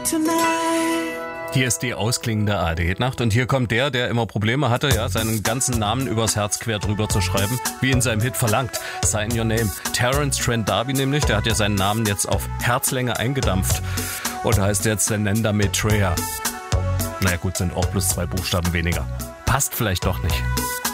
Hier ist die ausklingende ARD-Nacht und hier kommt der immer Probleme hatte, ja, seinen ganzen Namen übers Herz quer drüber zu schreiben, wie in seinem Hit verlangt. Sign Your Name. Terence Trent D'Arby nämlich, der hat ja seinen Namen jetzt auf Herzlänge eingedampft und heißt jetzt Nenda Maitreya. Naja gut, sind auch bloß 2 Buchstaben weniger. Passt vielleicht doch nicht.